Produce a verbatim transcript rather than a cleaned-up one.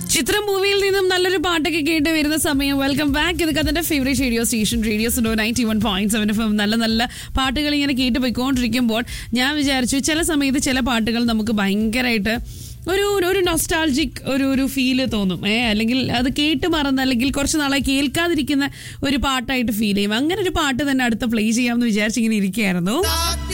ചിത്രം മൂവിയിൽ നിന്നും നല്ലൊരു പാട്ടൊക്കെ കേട്ട് വരുന്ന സമയം. Welcome back. ഇതൊക്കെ അതിന്റെ favourite radio station radio Suno ninety one point seven F M. നല്ല നല്ല പാട്ടുകൾ ഇങ്ങനെ കേട്ട് പോയിക്കൊണ്ടിരിക്കുമ്പോൾ ഞാൻ വിചാരിച്ചു ചില സമയത്ത് ചില പാട്ടുകൾ നമുക്ക് ഭയങ്കരമായിട്ട് ഒരു ഒരു നൊസ്റ്റാൾജിക് ഒരു ഒരു ഫീല് തോന്നും. ഏ അല്ലെങ്കിൽ അത് കേട്ട് മറന്ന് അല്ലെങ്കിൽ കുറച്ച് നാളെ കേൾക്കാതിരിക്കുന്ന ഒരു പാട്ടായിട്ട് ഫീൽ ചെയ്യും. അങ്ങനെ ഒരു പാട്ട് തന്നെ അടുത്ത പ്ലേ ചെയ്യാമെന്ന് വിചാരിച്ചിങ്ങനെ ഇരിക്കുകയായിരുന്നു.